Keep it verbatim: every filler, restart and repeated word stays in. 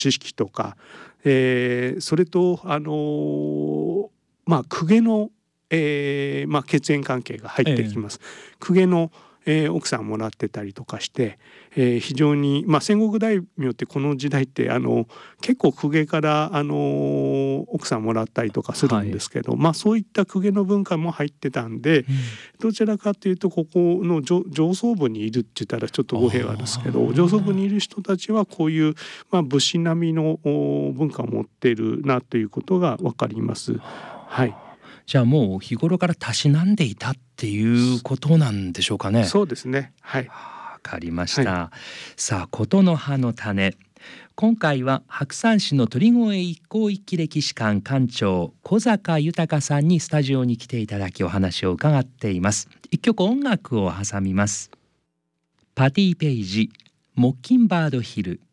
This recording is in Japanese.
知識とか、えー、それとあのー、まあ公家の、えーまあ、血縁関係が入ってきます。ええ、公家のえー、奥さんもらってたりとかして、えー、非常に、まあ、戦国大名ってこの時代ってあの結構公家から、あのー、奥さんもらったりとかするんですけど、はい、まあ、そういった公家の文化も入ってたんで、うん、どちらかというとここの 上, 上層部にいるって言ったらちょっと語弊があるんですけど、上層部にいる人たちはこういう、まあ、武士並みの文化を持っているなということが分かります。はい、 じゃあもう日頃からたしなんでいたっていうことなんでしょうかね。 そうですね。はい。 わかりました。はい、さあ琴の葉の種。今回は白山市の鳥越一向一揆歴史館館長小坂豊さんにスタジオに来ていただきお話を伺っています。一曲音楽を挟みます。パティ・ペイジ、モッキンバードヒル。